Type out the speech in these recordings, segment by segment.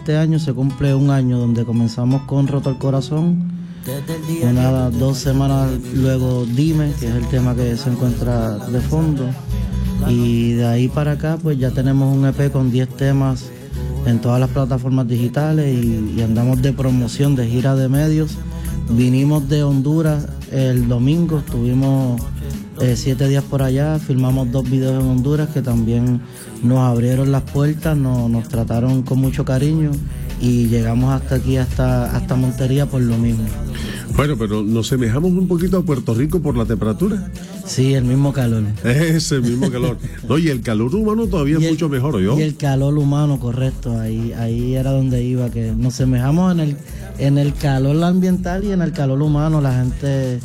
este año se cumple un año donde comenzamos con Roto el Corazón. 2 semanas luego Dime, que es el tema que se encuentra de fondo. Y de ahí para acá pues ya tenemos un EP con 10 temas en todas las plataformas digitales y andamos de promoción, de gira de medios. Vinimos de Honduras el domingo, estuvimos 7 días por allá, filmamos 2 videos en Honduras que también nos abrieron las puertas, nos trataron con mucho cariño y llegamos hasta aquí, hasta Montería por lo mismo. Bueno, pero nos semejamos un poquito a Puerto Rico por la temperatura. Sí, el mismo calor. Ese mismo calor. No, y el calor humano todavía es mucho mejor, ¿yo? Y el calor humano, correcto, ahí era donde iba, que nos semejamos en el calor ambiental y en el calor humano, la gente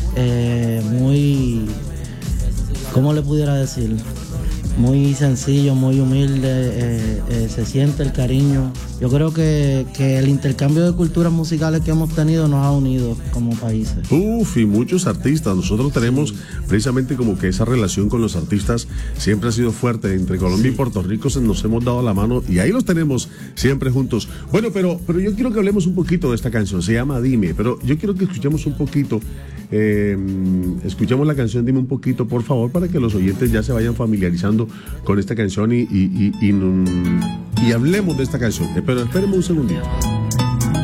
muy, ¿cómo le pudiera decir? Muy sencillo, muy humilde, se siente el cariño. Yo creo que el intercambio de culturas musicales que hemos tenido nos ha unido como países. Y muchos artistas. Nosotros tenemos precisamente como que esa relación con los artistas siempre ha sido fuerte. Entre Colombia y Puerto Rico nos hemos dado la mano y ahí los tenemos siempre juntos. Bueno, pero yo quiero que hablemos un poquito de esta canción. Se llama Dime, pero yo quiero que escuchemos un poquito. Escuchemos la canción Dime un poquito, por favor, para que los oyentes ya se vayan familiarizando con esta canción y hablemos de esta canción. Pero espérenme un segundito.